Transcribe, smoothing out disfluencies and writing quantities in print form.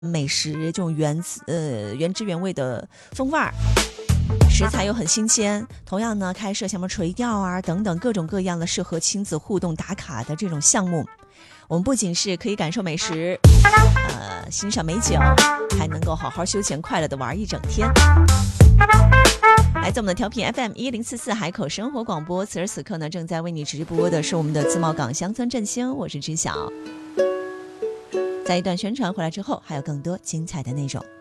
美食这种原汁原味的风味儿，食材又很新鲜。同样呢，开设像垂钓啊等等各种各样的适合亲子互动打卡的这种项目。我们不仅是可以感受美食，欣赏美酒，还能够好好休闲快乐的玩一整天。来自我们的调频 FM1044 海口生活广播，此时此刻呢正在为你直播的是我们的自贸港乡村振兴，我是知晓。在一段宣传回来之后，还有更多精彩的内容。